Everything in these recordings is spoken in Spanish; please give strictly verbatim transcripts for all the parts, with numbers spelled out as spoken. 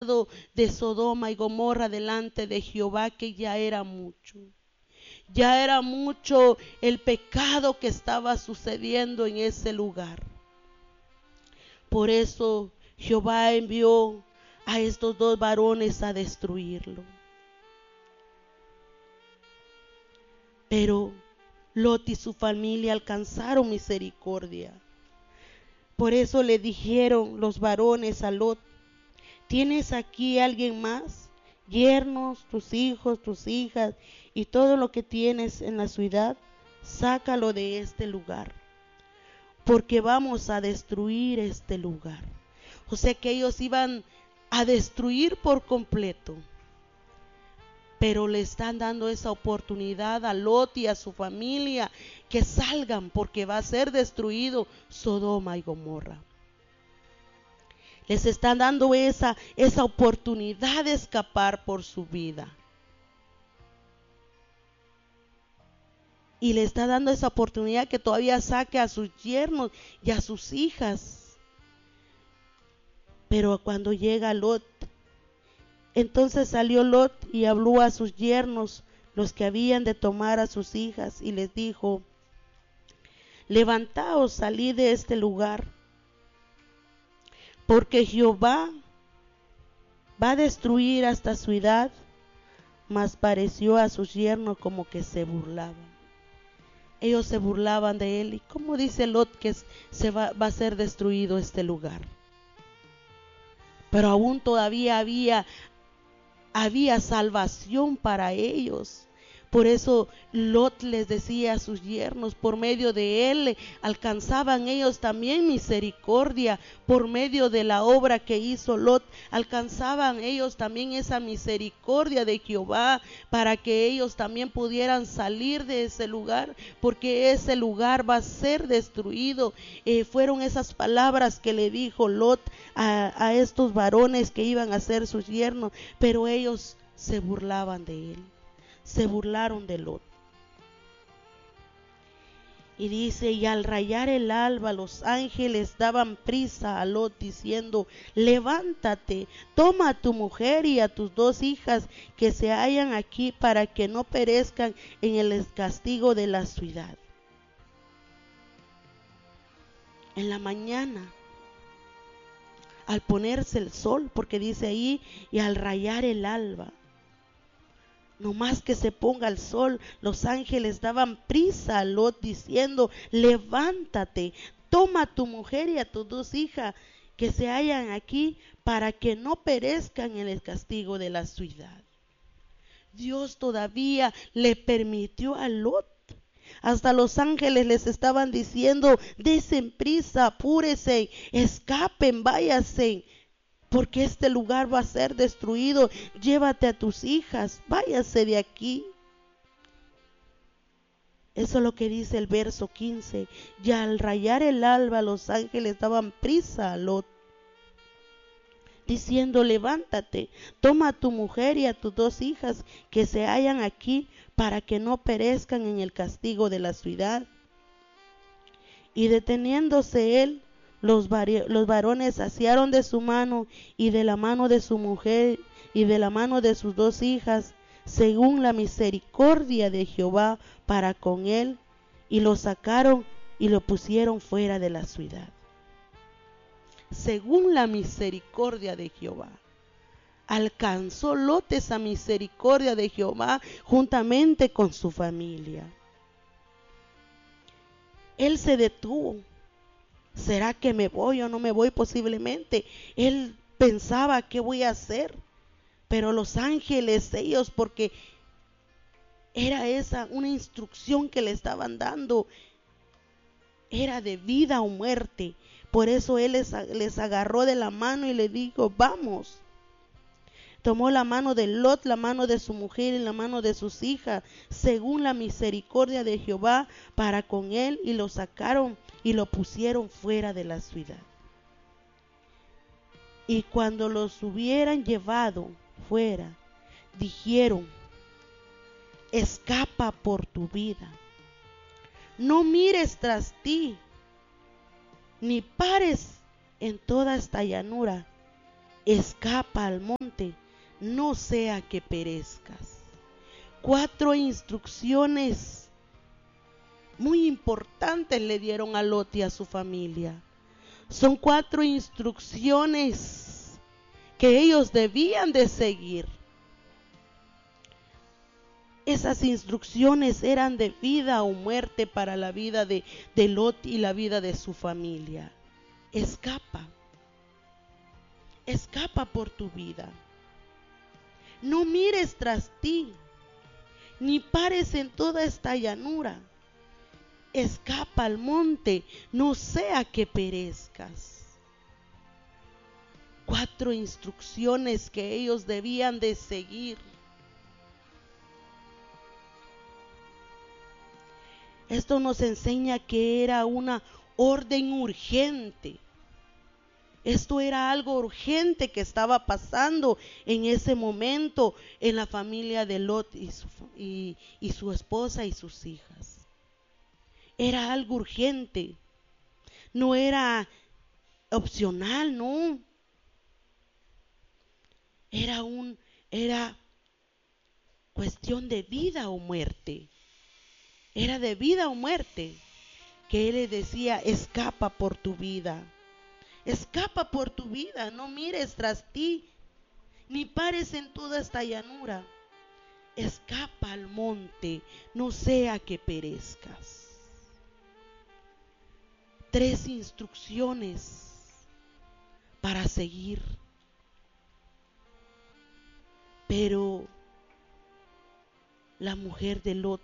pecado de Sodoma y Gomorra delante de Jehová, que ya era mucho. Ya era mucho el pecado que estaba sucediendo en ese lugar. Por eso Jehová envió a estos dos varones a destruirlo. Pero Lot y su familia alcanzaron misericordia. Por eso le dijeron los varones a Lot: ¿tienes aquí alguien más? Yernos, tus hijos, tus hijas y todo lo que tienes en la ciudad, sácalo de este lugar, porque vamos a destruir este lugar. O sea que ellos iban a destruir por completo, pero le están dando esa oportunidad a Lot y a su familia que salgan, porque va a ser destruido Sodoma y Gomorra. Les están dando esa, esa oportunidad de escapar por su vida. Y le está dando esa oportunidad que todavía saque a sus yernos y a sus hijas. Pero cuando llega Lot, entonces salió Lot y habló a sus yernos, los que habían de tomar a sus hijas, y les dijo: levantaos, salid de este lugar, porque Jehová va a destruir a esta ciudad. Mas pareció a sus yernos como que se burlaban. Ellos se burlaban de él. ¿Y cómo dice Lot que se va, va a ser destruido este lugar? Pero aún todavía había, había salvación para ellos. Por eso Lot les decía a sus yernos, por medio de él alcanzaban ellos también misericordia. Por medio de la obra que hizo Lot, alcanzaban ellos también esa misericordia de Jehová, para que ellos también pudieran salir de ese lugar, porque ese lugar va a ser destruido. Eh, fueron esas palabras que le dijo Lot a, a estos varones que iban a ser sus yernos, pero ellos se burlaban de él. Se burlaron de Lot. Y dice: y al rayar el alba, los ángeles daban prisa a Lot, diciendo: levántate, toma a tu mujer y a tus dos hijas que se hallan aquí, para que no perezcan en el castigo de la ciudad. En la mañana, al ponerse el sol, porque dice ahí: y al rayar el alba, no más que se ponga el sol, los ángeles daban prisa a Lot, diciendo: levántate, toma a tu mujer y a tus dos hijas que se hallan aquí, para que no perezcan en el castigo de la ciudad. Dios todavía le permitió a Lot. Hasta los ángeles les estaban diciendo: desen prisa, apúrese, escapen, váyanse, porque este lugar va a ser destruido. Llévate a tus hijas, váyase de aquí. Eso es lo que dice el verso quince. Y al rayar el alba, los ángeles daban prisa a Lot, diciendo: levántate, toma a tu mujer y a tus dos hijas que se hallan aquí, para que no perezcan en el castigo de la ciudad. Y deteniéndose él, Los, los varones asearon de su mano y de la mano de su mujer y de la mano de sus dos hijas, según la misericordia de Jehová para con él, y lo sacaron y lo pusieron fuera de la ciudad. Según la misericordia de Jehová. Alcanzó Lot esa misericordia de Jehová juntamente con su familia. Él se detuvo. ¿Será que me voy o no me voy? Posiblemente él pensaba: ¿qué voy a hacer? Pero los ángeles, ellos, porque era esa una instrucción que le estaban dando, era de vida o muerte. Por eso él les, les agarró de la mano y le dijo: vamos. Tomó la mano de Lot, la mano de su mujer y la mano de sus hijas, según la misericordia de Jehová para con él, y lo sacaron y lo pusieron fuera de la ciudad. Y cuando los hubieran llevado fuera, dijeron: escapa por tu vida, no mires tras ti, ni pares en toda esta llanura. escapa al monte, no sea que perezcas. Cuatro instrucciones muy importantes le dieron a Lot y a su familia. Son cuatro instrucciones que ellos debían de seguir. Esas instrucciones eran de vida o muerte para la vida de, de Lot y la vida de su familia. Escapa. Escapa por tu vida. No mires tras ti, ni pares en toda esta llanura. Escapa al monte, no sea que perezcas. Cuatro instrucciones que ellos debían de seguir. Esto nos enseña que era una orden urgente. Esto era algo urgente que estaba pasando en ese momento en la familia de Lot y su, y, y su esposa y sus hijas. Era algo urgente. No era opcional, no. Era un, era cuestión de vida o muerte. Era de vida o muerte. Que él le decía, escapa por tu vida. Escapa por tu vida, no mires tras ti, ni pares en toda esta llanura. Escapa al monte, no sea que perezcas. Tres instrucciones para seguir. Pero la mujer de Lot,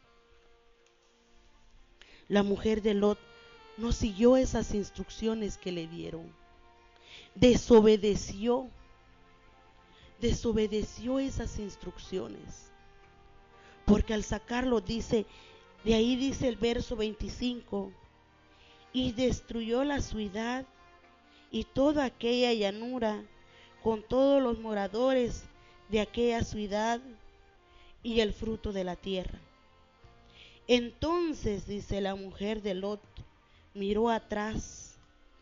la mujer de Lot no siguió esas instrucciones que le dieron. Desobedeció. Desobedeció esas instrucciones. Porque al sacarlo dice, de ahí dice el verso veinticinco, y destruyó la ciudad y toda aquella llanura con todos los moradores de aquella ciudad y el fruto de la tierra. Entonces, dice, la mujer de Lot miró atrás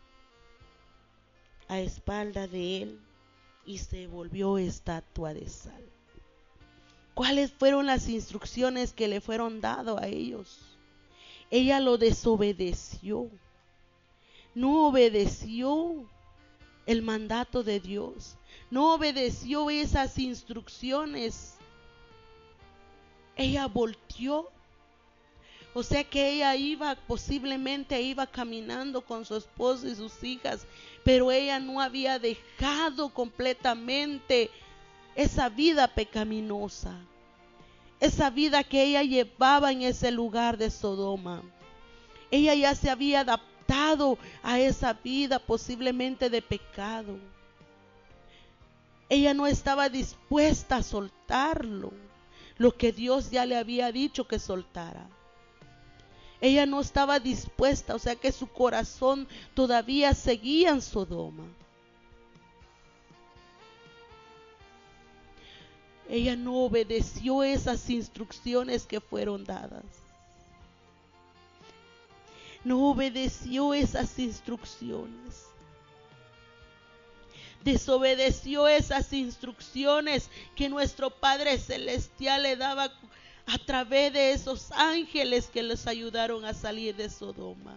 a espalda de él y se volvió estatua de sal. ¿Cuáles fueron las instrucciones que le fueron dadas a ellos? Ella lo desobedeció. No obedeció el mandato de Dios. No obedeció esas instrucciones. Ella volteó. O sea que ella iba, posiblemente iba caminando con su esposo y sus hijas, pero ella no había dejado completamente esa vida pecaminosa, esa vida que ella llevaba en ese lugar de Sodoma. Ella ya se había adaptado a esa vida posiblemente de pecado. Ella no estaba dispuesta a soltarlo, lo que Dios ya le había dicho que soltara. Ella no estaba dispuesta, o sea que su corazón todavía seguía en Sodoma. Ella no obedeció esas instrucciones que fueron dadas. No obedeció esas instrucciones. Desobedeció esas instrucciones que nuestro Padre Celestial le daba a través de esos ángeles que les ayudaron a salir de Sodoma.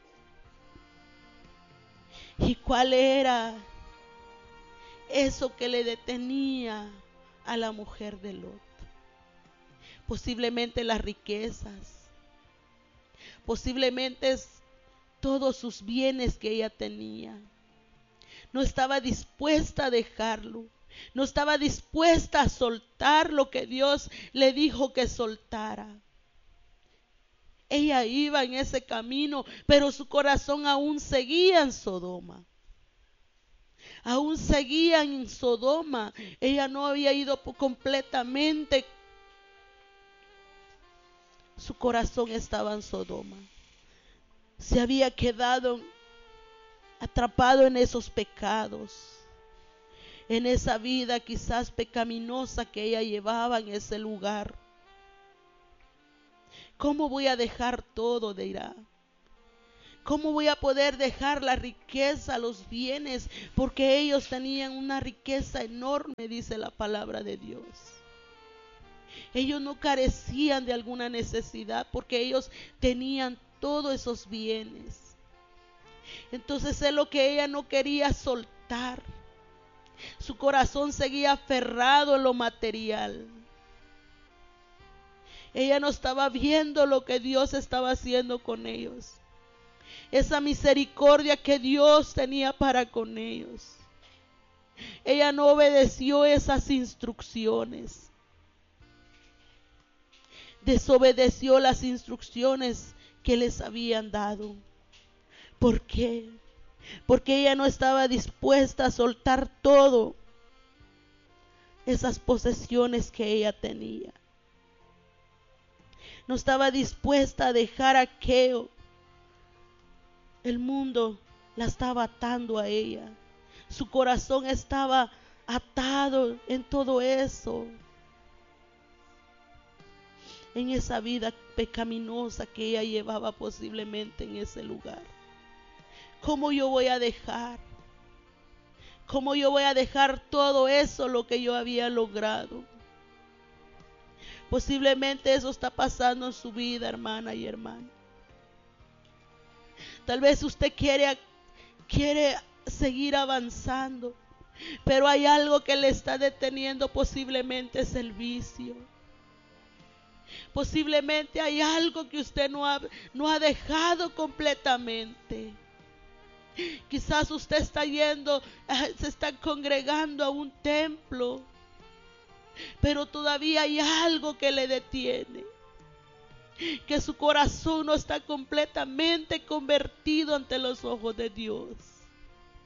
¿Y cuál era eso que le detenía a la mujer de Lot? Posiblemente las riquezas, posiblemente todos sus bienes que ella tenía. No estaba dispuesta a dejarlo. No estaba dispuesta a soltar lo que Dios le dijo que soltara. Ella iba en ese camino, pero su corazón aún seguía en Sodoma. Aún seguía en Sodoma. Ella no había ido completamente. Su corazón estaba en Sodoma. Se había quedado atrapado en esos pecados, en esa vida quizás pecaminosa que ella llevaba en ese lugar. ¿Cómo voy a dejar todo? Dirá. ¿Cómo voy a poder dejar la riqueza, los bienes? Porque ellos tenían una riqueza enorme, dice la palabra de Dios. Ellos no carecían de alguna necesidad porque ellos tenían todos esos bienes. Entonces es lo que ella no quería soltar. Su corazón seguía aferrado en lo material. Ella no estaba viendo lo que Dios estaba haciendo con ellos. Esa misericordia que Dios tenía para con ellos. Ella no obedeció esas instrucciones. Desobedeció las instrucciones que les habían dado. ¿Por qué? Porque ella no estaba dispuesta a soltar todo esas posesiones que ella tenía. No estaba dispuesta a dejar aquello. El mundo la estaba atando a ella. Su corazón estaba atado en todo eso. En esa vida pecaminosa que ella llevaba posiblemente en ese lugar. ¿Cómo yo voy a dejar? ¿Cómo yo voy a dejar todo eso, lo que yo había logrado? Posiblemente eso está pasando en su vida, hermana y hermano. Tal vez usted quiere, quiere seguir avanzando, pero hay algo que le está deteniendo. Posiblemente es el vicio. Posiblemente hay algo que usted no ha, no ha dejado completamente. Quizás usted está yendo, se está congregando a un templo, pero todavía hay algo que le detiene. Que su corazón no está completamente convertido ante los ojos de Dios.